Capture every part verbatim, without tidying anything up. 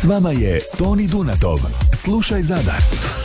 vama je Toni Dunatov. Slušaj Zadar.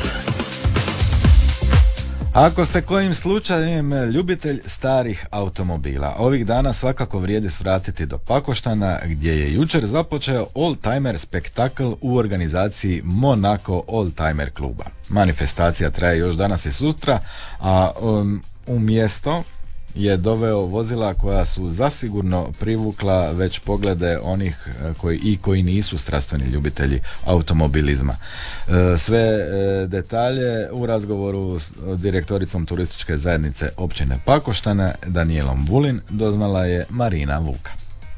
Ako ste kojim slučajem ljubitelj starih automobila, ovih dana svakako vrijedi svratiti do Pakoštana, gdje je jučer započeo Oldtimer spektakl u organizaciji Monaco Oldtimer kluba. Manifestacija traje još danas i sutra, a um, u mjesto je doveo vozila koja su zasigurno privukla već poglede onih koji i koji nisu strastveni ljubitelji automobilizma. Sve detalje u razgovoru s direktoricom turističke zajednice općine Pakoštane Danijelom Vulin doznala je Marina Vuka.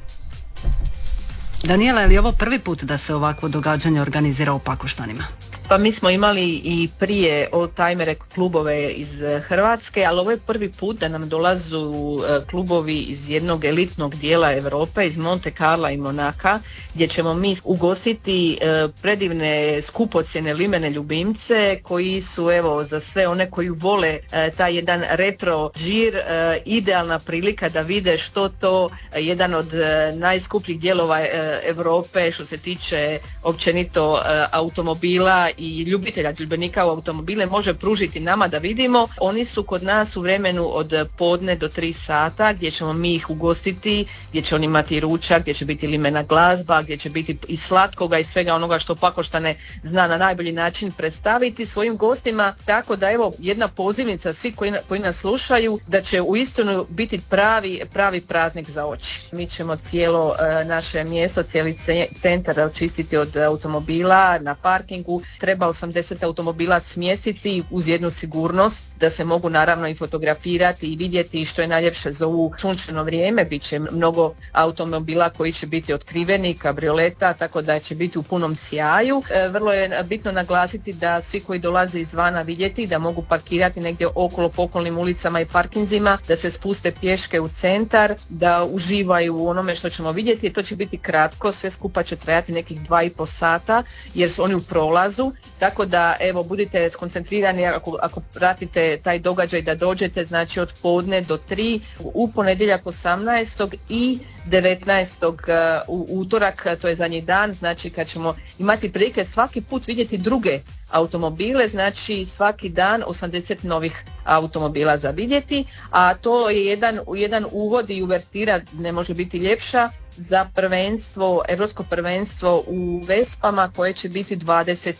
Danijela, je li ovo prvi put da se ovakvo događanje organizira u Pakoštanima? Pa mi smo imali i prije oldtimere klubove iz Hrvatske, ali ovo je prvi put da nam dolazu klubovi iz jednog elitnog dijela Europe, iz Monte Carla i Monaka, gdje ćemo mi ugostiti predivne skupocjene limene ljubimce koji su, evo, za sve one koji vole taj jedan retro žir, idealna prilika da vide što to jedan od najskupljih dijelova Europe što se tiče općenito automobila i ljubitelja ljubbenika u automobile može pružiti nama da vidimo. Oni su kod nas u vremenu od podne do tri sata gdje ćemo mi ih ugostiti, gdje će oni imati ručak, gdje će biti limena glazba, gdje će biti i slatkoga i svega onoga što Pakoštane zna na najbolji način predstaviti svojim gostima. Tako da evo jedna pozivnica svi koji, koji nas slušaju da će uistinu biti pravi, pravi praznik za oči. Mi ćemo cijelo uh, naše mjesto, cijeli centar očistiti od automobila na parkingu. Treba osamdeset automobila smjestiti uz jednu sigurnost da se mogu naravno i fotografirati i vidjeti što je najljepše za ovu sunčano vrijeme. Biće mnogo automobila koji će biti otkriveni, kabrioleta, tako da će biti u punom sjaju. E, vrlo je bitno naglasiti da svi koji dolaze izvana vidjeti da mogu parkirati negdje okolo po okolnim ulicama i parkinzima, da se spuste pješke u centar, da uživaju u onome što ćemo vidjeti. To će biti kratko, sve skupa će trajati nekih dva i po sata jer su oni u prolazu. Tako da evo budite skoncentrirani ako, ako pratite taj događaj da dođete, znači od podne do tri u ponedjeljak osamnaestog i devetnaestog u utorak, to je zadnji dan, znači kad ćemo imati prilike svaki put vidjeti druge automobile, znači svaki dan osamdeset novih automobila za vidjeti, a to je jedan, jedan uvod i uvertira, ne može biti ljepša, za prvenstvo, europsko prvenstvo u Vespama koje će biti dvadeset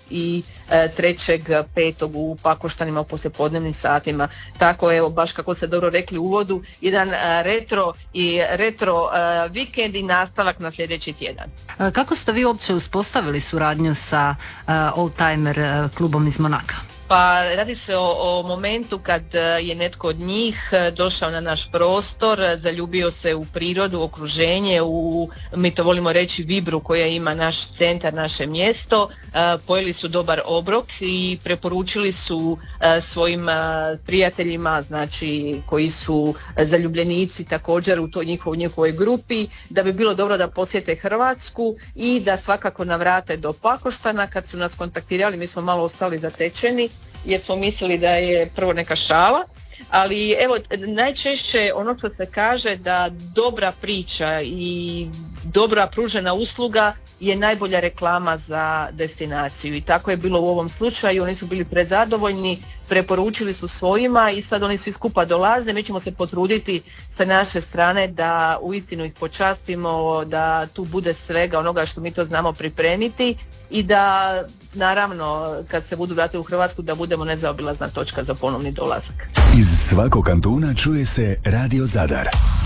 trećeg petog u Pakoštanima u poslijepodnevnim satima. Tako evo, baš kako ste dobro rekli u uvodu, jedan retro i retro vikend i nastavak na sljedeći tjedan. Kako ste vi uopće uspostavili suradnju sa Oldtimer klubom iz Monaka? Pa radi se o, o momentu kad je netko od njih došao na naš prostor, zaljubio se u prirodu, okruženje, u, mi to volimo reći, vibru koja ima naš centar, naše mjesto, pojeli su dobar obrok i preporučili su svojim prijateljima, znači koji su zaljubljenici također u toj njihovoj, njihovoj grupi, da bi bilo dobro da posjete Hrvatsku i da svakako navrate do Pakoštana. Kad su nas kontaktirali mi smo malo ostali zatečeni jer smo mislili da je prvo neka šala, ali evo najčešće ono što se kaže da dobra priča i dobra pružena usluga je najbolja reklama za destinaciju i tako je bilo u ovom slučaju. Oni su bili prezadovoljni, preporučili su svojima i sad oni svi skupa dolaze. Mi ćemo se potruditi sa naše strane da uistinu ih počastimo, da tu bude svega onoga što mi to znamo pripremiti i da naravno kad se budu vratili u Hrvatsku da budemo nezaobilazna točka za ponovni dolazak. Iz svakog kantuna čuje se Radio Zadar.